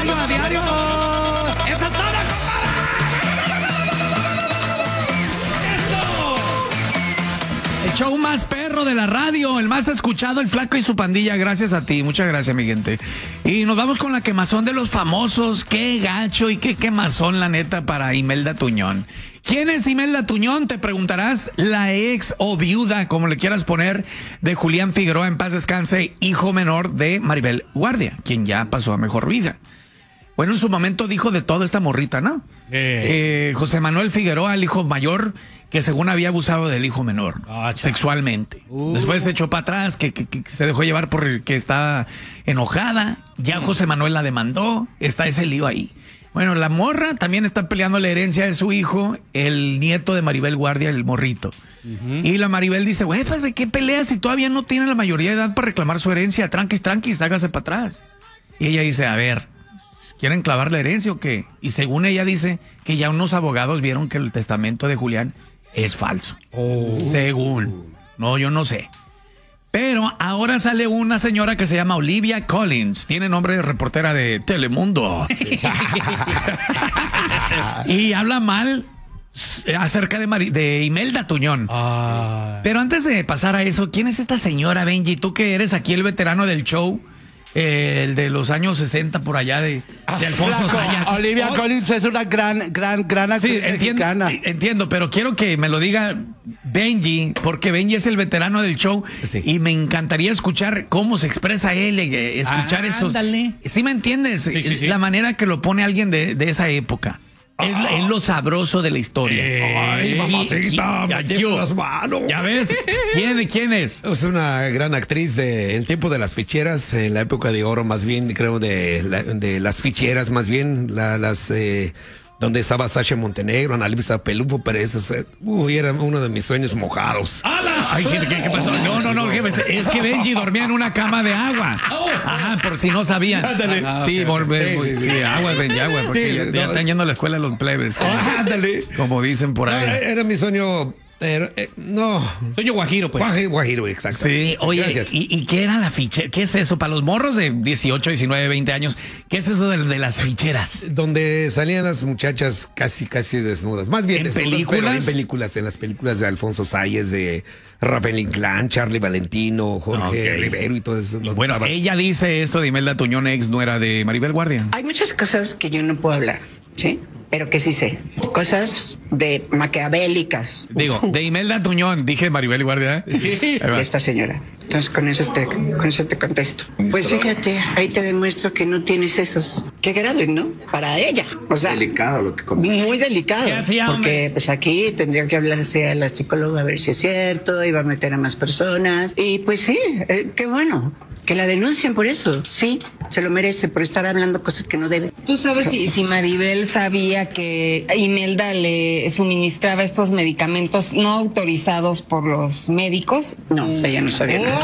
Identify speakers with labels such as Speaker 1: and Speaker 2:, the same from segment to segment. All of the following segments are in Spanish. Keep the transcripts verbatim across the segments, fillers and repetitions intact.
Speaker 1: escuchando a diario. ¡Esa es toda, El show más perro de la radio, el más escuchado, el Flaco y su pandilla. Gracias a ti, muchas gracias, mi gente. Y nos vamos con la quemazón de los famosos. Qué gacho y qué quemazón, la neta, para Imelda Tuñón. ¿Quién es Imelda Tuñón? Te preguntarás. La ex o viuda, como le quieras poner, de Julián Figueroa, en paz descanse, hijo menor de Maribel Guardia, quien ya pasó a mejor vida. Bueno, en su momento dijo de todo esta morrita, ¿no? Eh. Eh, José Manuel Figueroa, el hijo mayor, que según había abusado del hijo menor, ah, sexualmente. Uh. Después se echó para atrás, que, que, que se dejó llevar porque estaba enojada. Ya José Manuel la demandó. Está ese lío ahí. Bueno, la morra también está peleando la herencia de su hijo, el nieto de Maribel Guardia, el morrito. Uh-huh. Y la Maribel dice, güey, pues, ¿qué peleas si todavía no tiene la mayoría de edad para reclamar su herencia? Tranquis, tranquis, hágase para atrás. Y ella dice, a ver, ¿quieren clavar la herencia o qué? Y según ella dice que ya unos abogados vieron que el testamento de Julián es falso. Oh. Según. No, yo no sé. Pero ahora sale una señora que se llama Olivia Collins. Tiene nombre de reportera de Telemundo. Y habla mal acerca de, Mari de Imelda Tuñón. Ah. Pero antes de pasar a eso, ¿quién es esta señora, Benji? Tú que eres aquí el veterano del show. Eh, el de los años sesenta por allá de, de Alfonso Sayas.
Speaker 2: Olivia oh. Collins es una gran, gran, gran actriz. Sí,
Speaker 1: entiendo, entiendo, pero quiero que me lo diga Benji, porque Benji es el veterano del show, sí. Y me encantaría escuchar cómo se expresa él, escuchar ah, esos. Ándale. ¿Sí me entiendes? Sí, sí, sí. La manera que lo pone alguien de, de esa época. Es, oh. es lo sabroso de la historia.
Speaker 3: Eh, Ay, mamacita, me llevo las manos.
Speaker 1: ¿Ya ves? ¿Quién, ¿Quién es?
Speaker 3: Es una gran actriz de en tiempo de las ficheras, en la época de oro, más bien, creo, de, la, de las ficheras, más bien, la, las... Eh, donde estaba Sasha Montenegro, Ana Luisa Pelufo, pero eso uy, era uno de mis sueños mojados.
Speaker 1: ¡Hala! Ay, ¿qué, qué, qué pasó? No, no, no, es que Benji dormía en una cama de agua. Ajá, por si no sabían. Ándale. Ah, sí, okay. volver, sí, sí, sí, sí, agua, Benji, agua, porque sí, ya, no, ya están yendo a la escuela los plebes. Como, ándale. Como dicen por ahí.
Speaker 3: No, era mi sueño... Eh, eh, no.
Speaker 1: Sueño guajiro, pues.
Speaker 3: Guajiro, guajiro, exacto.
Speaker 1: Sí, oye, ¿y, ¿y qué era la fichera? ¿Qué es eso? Para los morros de dieciocho, diecinueve, veinte años, ¿qué es eso de, de las ficheras?
Speaker 3: Donde salían las muchachas casi, casi desnudas. Más bien
Speaker 1: ¿En
Speaker 3: desnudas,
Speaker 1: películas?
Speaker 3: Pero en películas, en las películas de Alfonso Sayas, de Rafael Inclán, Charlie Valentino, Jorge okay. Rivero y todo eso.
Speaker 1: Bueno, estaba... ella dice esto de Imelda Tuñón, ex nuera de Maribel Guardia.
Speaker 4: Hay muchas cosas que yo no puedo hablar, ¿sí? Pero que sí sé. Cosas de maquiavélicas.
Speaker 1: Digo, de Imelda Tuñón, dije Maribel Guardia.
Speaker 4: ¿Eh? De esta señora. Entonces con eso te, con eso te contesto. Pues fíjate, ahí te demuestro que no tienes esos. Qué grave, ¿no? Para ella. O sea,
Speaker 3: delicado lo que comentas.
Speaker 4: Muy delicado.
Speaker 1: ¿Qué hacía,
Speaker 4: porque
Speaker 1: hombre?
Speaker 4: Pues aquí tendría que hablarse a la psicóloga a ver si es cierto, iba a meter a más personas. Y pues sí, eh, qué bueno. Que la denuncien por eso, sí, se lo merece por estar hablando cosas que no debe.
Speaker 5: ¿Tú sabes si, si Maribel sabía que Imelda le suministraba estos medicamentos no autorizados por los médicos?
Speaker 4: No, ella no sabía nada.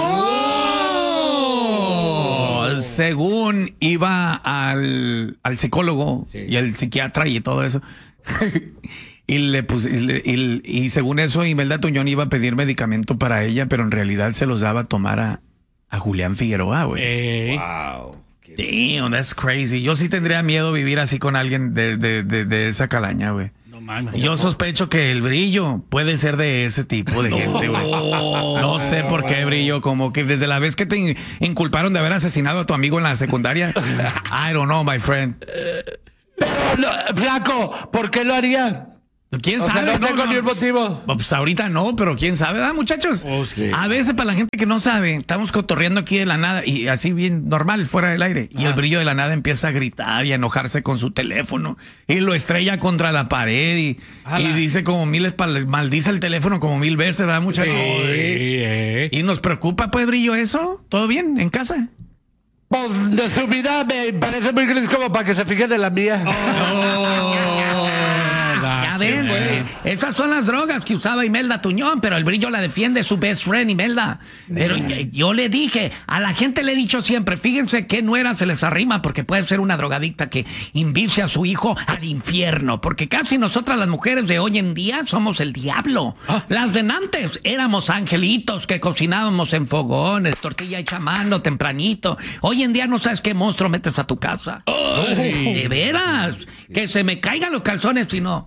Speaker 1: Oh, según iba al, al psicólogo sí. y al psiquiatra y todo eso. Y, le pus, y, le, y, y según eso, Imelda Tuñón iba a pedir medicamento para ella, pero en realidad se los daba a tomar a... a Julián Figueroa, güey.
Speaker 3: Eh. Wow.
Speaker 1: Damn, that's crazy. Yo sí tendría miedo vivir así con alguien de, de, de, de esa calaña, güey. No mames. Yo sospecho que el Brillo puede ser de ese tipo de no. gente, güey. No sé por qué Brillo, como que desde la vez que te inculparon de haber asesinado a tu amigo en la secundaria. I don't know, my friend.
Speaker 2: Pero, Flaco, ¿por qué lo harían?
Speaker 1: ¿Quién
Speaker 2: o
Speaker 1: sabe?
Speaker 2: Sea, no tengo no, ni el motivo.
Speaker 1: Pues ahorita no, pero quién sabe, ¿verdad, muchachos? Okay. A veces para la gente que no sabe, estamos cotorreando aquí de la nada y así bien normal, fuera del aire. Ah. Y el Brillo de la nada empieza a gritar y a enojarse con su teléfono y lo estrella contra la pared y, y dice como miles, maldice el teléfono como mil veces, ¿verdad, muchachos? Sí, eh. Y nos preocupa, pues, Brillo, eso. ¿Todo bien en casa?
Speaker 2: Pues de su vida me parece muy gris como para que se fije de la mía.
Speaker 1: Oh, Ya ven, güey. Estas son las drogas que usaba Imelda Tuñón, pero el Brillo la defiende, su best friend Imelda. Pero yo, yo le dije, a la gente le he dicho siempre, fíjense qué nuera se les arrima, porque puede ser una drogadicta que invice a su hijo al infierno, porque casi nosotras las mujeres de hoy en día somos el diablo. Ah. Las de antes éramos angelitos que cocinábamos en fogones, tortilla hecha a mano tempranito. Hoy en día no sabes qué monstruo metes a tu casa. Ay. De veras, que se me caigan los calzones si no.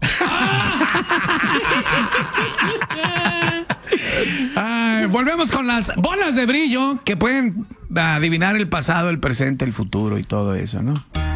Speaker 1: Ay, volvemos con las bolas de brillo que pueden adivinar el pasado, el presente, el futuro y todo eso, ¿no?